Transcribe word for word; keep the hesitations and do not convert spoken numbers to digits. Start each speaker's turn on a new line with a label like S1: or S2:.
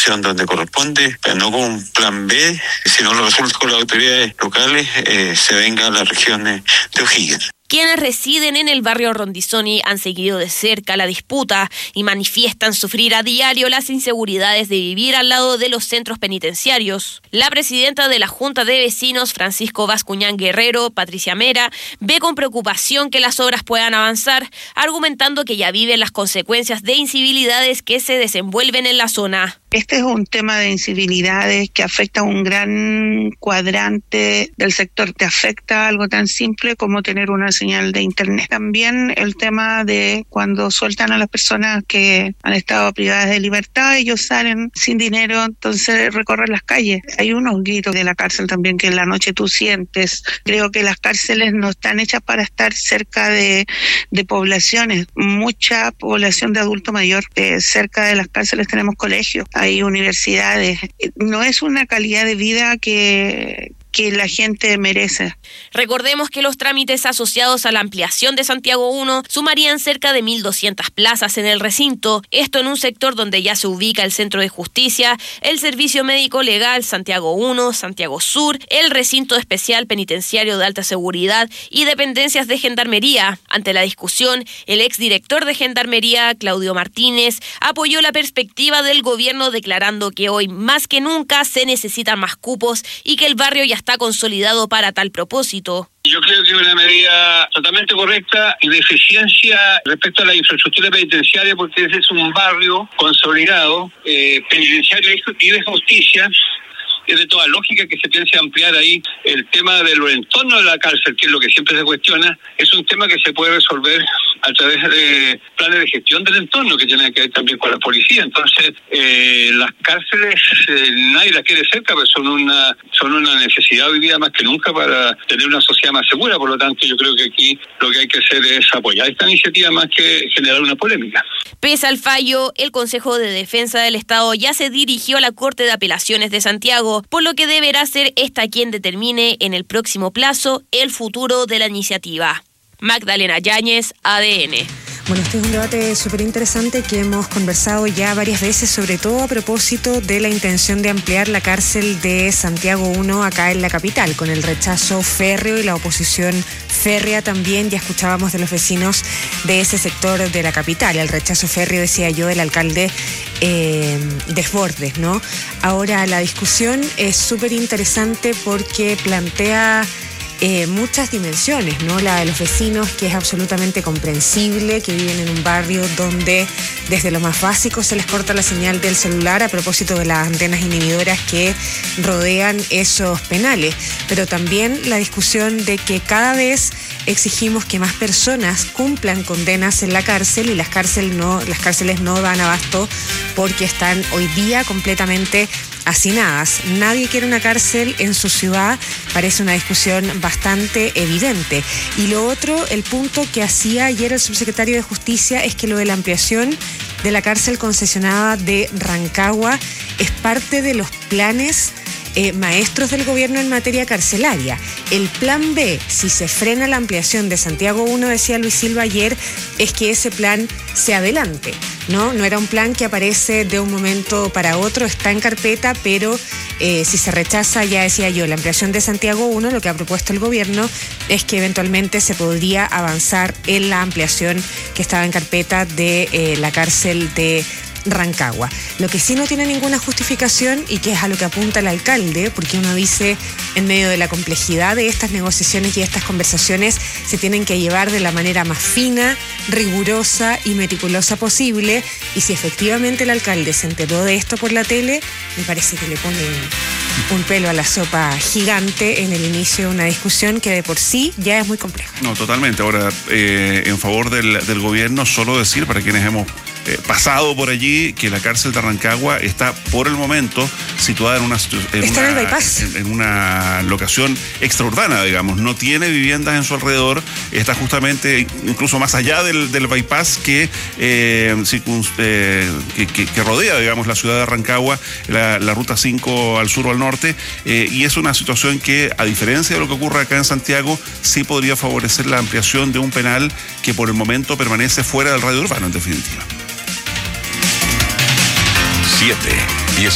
S1: dirección donde corresponde, pero no con un plan B, si no lo resulta con las autoridades locales, eh, se venga a las regiones de O'Higgins.
S2: Quienes residen en el barrio Rondizoni han seguido de cerca la disputa y manifiestan sufrir a diario las inseguridades de vivir al lado de los centros penitenciarios. La presidenta de la Junta de Vecinos, Francisco Bascuñán Guerrero, Patricia Mera, ve con preocupación que las obras puedan avanzar, argumentando que ya viven las consecuencias de incivilidades que se desenvuelven en la zona.
S3: Este es un tema de incivilidades que afecta a un gran cuadrante del sector. Te afecta algo tan simple como tener una señal de internet. También el tema de cuando sueltan a las personas que han estado privadas de libertad, ellos salen sin dinero, entonces recorren las calles. Hay unos gritos de la cárcel también que en la noche tú sientes. Creo que las cárceles no están hechas para estar cerca de, de poblaciones. Mucha población de adulto mayor. Eh, cerca de las cárceles tenemos colegios, hay universidades. No es una calidad de vida que... que la gente merece.
S2: Recordemos que los trámites asociados a la ampliación de Santiago uno sumarían cerca de mil doscientas plazas en el recinto, esto en un sector donde ya se ubica el Centro de Justicia, el Servicio Médico Legal Santiago uno, Santiago Sur, el Recinto Especial Penitenciario de Alta Seguridad y dependencias de Gendarmería. Ante la discusión, el exdirector de Gendarmería, Claudio Martínez, apoyó la perspectiva del gobierno declarando que hoy más que nunca se necesitan más cupos y que el barrio ya está consolidado para tal propósito.
S4: Yo creo que es una medida totalmente correcta y de eficiencia respecto a la infraestructura penitenciaria, porque ese es un barrio consolidado, eh, penitenciario y de justicia. Es de toda lógica que se piense ampliar ahí el tema de los entornos de la cárcel, que es lo que siempre se cuestiona. Es un tema que se puede resolver a través de planes de gestión del entorno que tienen que ver también con la policía. Entonces, eh, las cárceles eh, nadie las quiere cerca, pero son una son una necesidad hoy día más que nunca para tener una sociedad más segura. Por lo tanto, yo creo que aquí lo que hay que hacer es apoyar esta iniciativa más que generar una polémica.
S2: Pese al fallo, el Consejo de Defensa del Estado ya se dirigió a la Corte de Apelaciones de Santiago, por lo que deberá ser esta quien determine en el próximo plazo el futuro de la iniciativa. Magdalena Yáñez, A D N.
S5: Bueno, este es un debate súper interesante que hemos conversado ya varias veces, sobre todo a propósito de la intención de ampliar la cárcel de Santiago uno acá en la capital, con el rechazo férreo y la oposición férrea también. Ya escuchábamos de los vecinos de ese sector de la capital, el rechazo férreo, decía yo, del alcalde eh, Desbordes, ¿no? Ahora, la discusión es súper interesante porque plantea Eh, muchas dimensiones, ¿no? La de los vecinos, que es absolutamente comprensible, que viven en un barrio donde desde lo más básico se les corta la señal del celular a propósito de las antenas inhibidoras que rodean esos penales, pero también la discusión de que cada vez exigimos que más personas cumplan condenas en la cárcel y las cárceles no, las cárceles no dan abasto porque están hoy día completamente hacinadas. Nadie quiere una cárcel en su ciudad, parece una discusión bastante evidente. Y lo otro, el punto que hacía ayer el subsecretario de Justicia, es que lo de la ampliación de la cárcel concesionada de Rancagua es parte de los planes Eh, maestros del gobierno en materia carcelaria. El plan B, si se frena la ampliación de Santiago uno, decía Luis Silva ayer, es que ese plan se adelante, ¿no? No era un plan que aparece de un momento para otro, está en carpeta, pero eh, si se rechaza, ya decía yo, la ampliación de Santiago uno, lo que ha propuesto el gobierno es que eventualmente se podría avanzar en la ampliación que estaba en carpeta de eh, la cárcel de Rancagua. Lo que sí no tiene ninguna justificación, y que es a lo que apunta el alcalde, porque uno dice, en medio de la complejidad de estas negociaciones y estas conversaciones, se tienen que llevar de la manera más fina, rigurosa y meticulosa posible, y si efectivamente el alcalde se enteró de esto por la tele, me parece que le pone un pelo a la sopa gigante en el inicio de una discusión que de por sí ya es muy compleja.
S6: No, totalmente. Ahora, eh, en favor del, del gobierno, solo decir, para quienes hemos Eh, pasado por allí, que la cárcel de Rancagua está por el momento situada en una, en
S5: está
S6: una,
S5: en el bypass.
S6: En, en una locación extraurbana, digamos, no tiene viviendas en su alrededor, está justamente incluso más allá del, del bypass que, eh, circun, eh, que, que, que rodea, digamos, la ciudad de Rancagua, la, la ruta cinco al sur o al norte, eh, y es una situación que, a diferencia de lo que ocurre acá en Santiago, sí podría favorecer la ampliación de un penal que por el momento permanece fuera del radio urbano, en definitiva.
S7: siete.